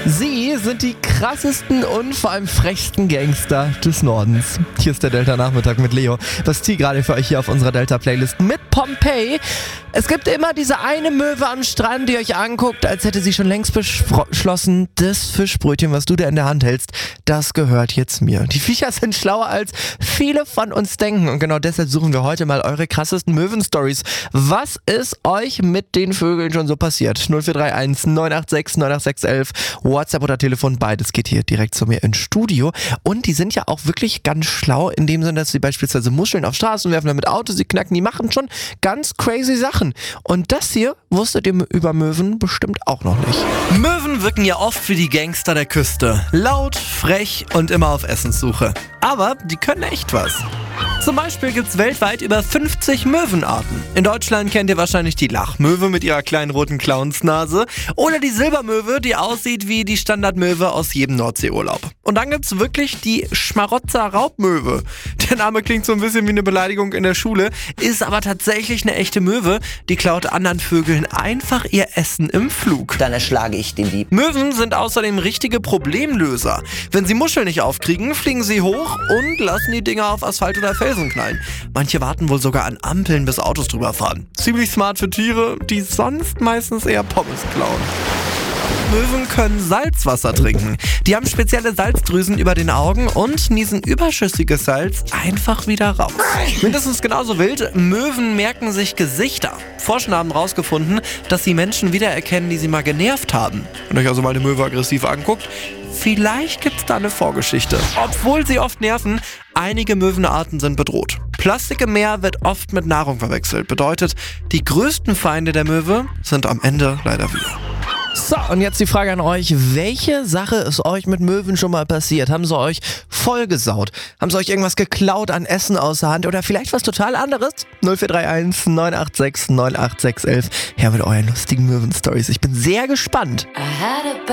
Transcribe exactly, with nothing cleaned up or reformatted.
Sie sind die krassesten und vor allem frechsten Gangster des Nordens. Hier ist der Delta-Nachmittag mit Leo. Basti gerade für euch hier auf unserer Delta-Playlist mit Pompeii. Es gibt immer diese eine Möwe am Strand, die euch anguckt, als hätte sie schon längst beschlossen, das Fischbrötchen, was du da in der Hand hältst, das gehört jetzt mir. Die Viecher sind schlauer, als viele von uns denken. Und genau deshalb suchen wir heute mal eure krassesten Möwen-Stories. Was ist euch mit den Vögeln schon so passiert? null vier drei eins neun acht sechs neun acht sechs elf, WhatsApp oder Telefon, beides geht hier direkt zu mir ins Studio. Und die sind ja auch wirklich ganz schlau, in dem Sinne, dass sie beispielsweise Muscheln auf Straßen werfen, damit Autos sie knacken. Die machen schon ganz crazy Sachen. Und das hier wusstet ihr über Möwen bestimmt auch noch nicht. Möwen wirken ja oft wie die Gangster der Küste. Laut, frech und immer auf Essenssuche. Aber die können echt was. Zum Beispiel gibt es weltweit über fünfzig Möwenarten. In Deutschland kennt ihr wahrscheinlich die Lachmöwe mit ihrer kleinen roten Clownsnase oder die Silbermöwe, die aussieht wie die Standardmöwe aus jedem Nordseeurlaub. Und dann gibt es wirklich die Schmarotzer-Raubmöwe. Der Name klingt so ein bisschen wie eine Beleidigung in der Schule, ist aber tatsächlich eine echte Möwe, die klaut anderen Vögeln einfach ihr Essen im Flug. Dann erschlage ich den Dieb. Möwen sind außerdem richtige Problemlöser. Wenn sie Muscheln nicht aufkriegen, fliegen sie hoch und lassen die Dinger auf Asphalt oder Felsen knallen. Manche warten wohl sogar an Ampeln, bis Autos drüber fahren. Ziemlich smart für Tiere, die sonst meistens eher Pommes klauen. Möwen können Salzwasser trinken. Die haben spezielle Salzdrüsen über den Augen und niesen überschüssiges Salz einfach wieder raus. Mindestens genauso wild, Möwen merken sich Gesichter. Forscher haben herausgefunden, dass sie Menschen wiedererkennen, die sie mal genervt haben. Wenn euch also mal eine Möwe aggressiv anguckt, vielleicht gibt's da eine Vorgeschichte. Obwohl sie oft nerven, einige Möwenarten sind bedroht. Plastik im Meer wird oft mit Nahrung verwechselt. Bedeutet, die größten Feinde der Möwe sind am Ende leider wir. So, und jetzt die Frage an euch. Welche Sache ist euch mit Möwen schon mal passiert? Haben sie euch vollgesaut? Haben sie euch irgendwas geklaut an Essen aus der Hand? Oder vielleicht was total anderes? null vier drei eins neun acht sechs neun acht sechs elf. Her mit euren lustigen Möwen-Stories. Ich bin sehr gespannt.